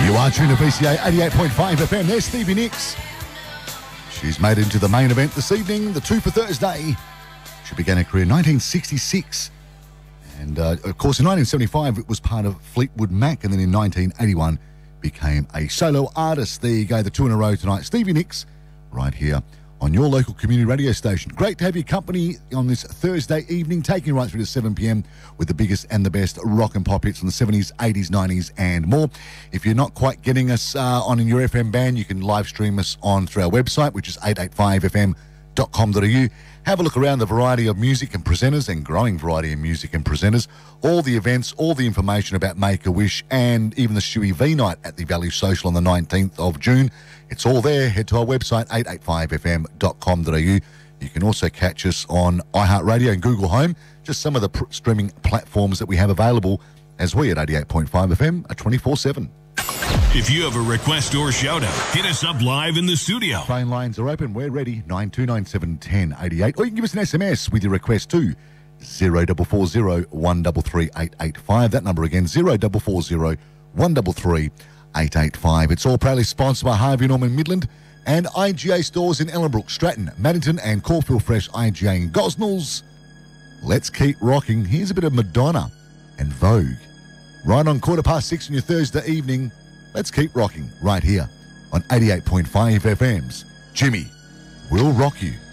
You are tuned to VCA 88.5 FM. There's Stevie Nicks. She's made it into the main event this evening, the 2 for Thursday. She began her career in 1966. And, of course, in 1975, it was part of Fleetwood Mac. And then in 1981, became a solo artist. There you go, the 2 in a row tonight. Stevie Nicks, right here on your local community radio station. Great to have your company on this Thursday evening, taking you right through to 7 p.m. with the biggest and the best rock and pop hits from the 70s, 80s, 90s and more. If you're not quite getting us on in your FM band, you can live stream us on through our website, which is 885fm.com.au. Have a look around the variety of music and presenters, and growing variety of music and presenters, all the events, all the information about Make-A-Wish, and even the Stewie V night at the Valley Social on the 19th of June. It's all there. Head to our website, 885fm.com.au. You can also catch us on iHeartRadio and Google Home, just some of the streaming platforms that we have available, as we at 88.5 FM are 24/7. If you have a request or shout-out, hit us up live in the studio. Phone lines are open. We're ready. 92971088. Or you can give us an SMS with your request to 0440 133 885. That number again, 0440 133 885. It's all proudly sponsored by Harvey Norman Midland and IGA stores in Ellenbrook, Stratton, Maddington and Caulfield Fresh IGA in Gosnells. Let's keep rocking. Here's a bit of Madonna and Vogue. Right on 6:15 on your Thursday evening. Let's keep rocking right here on 88.5 FM's Jimmy Will Rock You.